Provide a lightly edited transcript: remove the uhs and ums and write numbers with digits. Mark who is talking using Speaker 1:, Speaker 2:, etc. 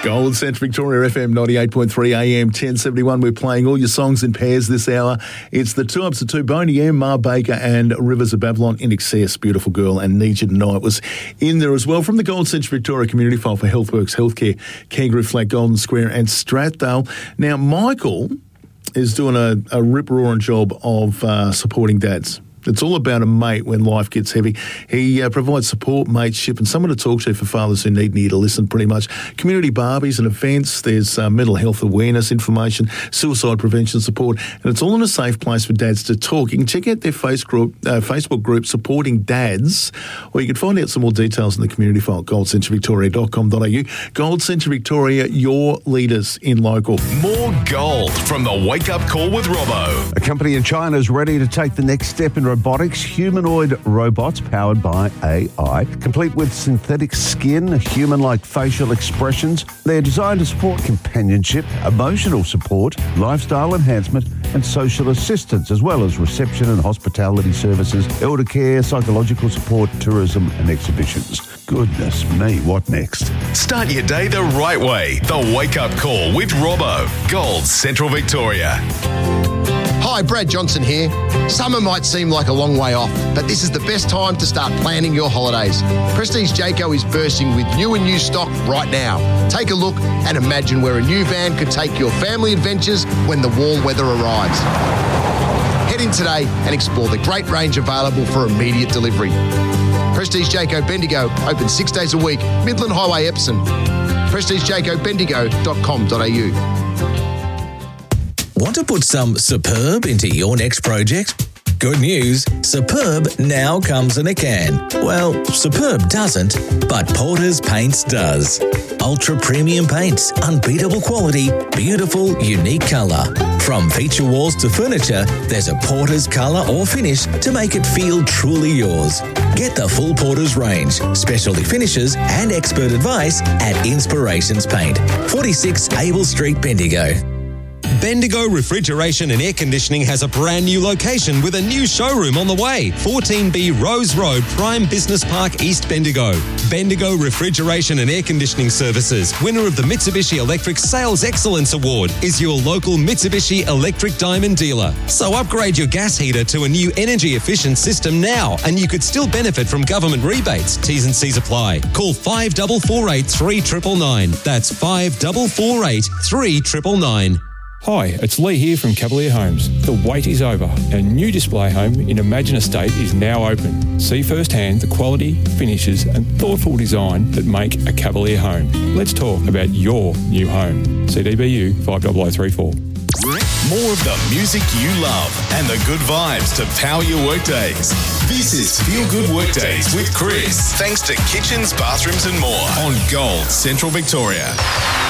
Speaker 1: Gold Central Victoria FM 98.3 AM 1071. We're playing all your songs in pairs this hour. It's the 2 Ups to 2, Boney M, Mar Baker and Rivers of Babylon. In Excess, Beautiful Girl and Need You Tonight was in there as well. From the Gold Central Victoria Community File for Healthworks Healthcare, Kangaroo Flat, Golden Square and Strathdale. Now, Michael is doing a rip-roaring job of supporting dads. It's all about a mate when life gets heavy. He provides support, mateship, and someone to talk to for fathers who need an ear to listen, pretty much. Community barbies and events. There's mental health awareness information, suicide prevention support, and it's all in a safe place for dads to talk. You can check out their Facebook group, Supporting Dads, or you can find out some more details in the community file, goldcentralvictoria.com.au. Gold Central Victoria, your leaders in local.
Speaker 2: More gold from the Wake Up Call with Robbo.
Speaker 3: A company in China is ready to take the next step in robotics, humanoid robots powered by AI, complete with synthetic skin, human-like facial expressions. They're designed to support companionship, emotional support, lifestyle enhancement, and social assistance, as well as reception and hospitality services, elder care, psychological support, tourism, and exhibitions. Goodness me, what next?
Speaker 2: Start your day the right way. The Wake Up Call with Robbo. Gold Central Victoria.
Speaker 4: Hi, Brad Johnson here. Summer might seem like a long way off, but this is the best time to start planning your holidays. Prestige Jayco is bursting with new and used stock right now. Take a look and imagine where a new van could take your family adventures when the warm weather arrives. Head in today and explore the great range available for immediate delivery. Prestige Jayco Bendigo, open 6 days a week, Midland Highway, Epsom. PrestigeJaycoBendigo.com.au.
Speaker 5: Want to put some superb into your next project? Good news, Superb now comes in a can. Well, Superb doesn't, but Porter's Paints does. Ultra premium paints, unbeatable quality, beautiful, unique colour. From feature walls to furniture, there's a Porter's colour or finish to make it feel truly yours. Get the full Porter's range, specialty finishes and expert advice at Inspirations Paint, 46 Abel Street, Bendigo.
Speaker 6: Bendigo Refrigeration and Air Conditioning has a brand new location with a new showroom on the way. 14B Rose Road, Prime Business Park, East Bendigo. Bendigo Refrigeration and Air Conditioning Services, winner of the Mitsubishi Electric Sales Excellence Award, is your local Mitsubishi Electric Diamond dealer. So upgrade your gas heater to a new energy efficient system now, and you could still benefit from government rebates. T's and C's apply. Call 5448 3999. That's 5448 3999.
Speaker 7: Hi, it's Lee here from Cavalier Homes. The wait is over. Our new display home in Imagine Estate is now open. See firsthand the quality, finishes and thoughtful design that make a Cavalier home. Let's talk about your new home. CDBU 50034.
Speaker 2: More of the music you love and the good vibes to power your workdays. This is Feel Good Workdays with Chris. Thanks to Kitchens, Bathrooms and More on Gold Central Victoria.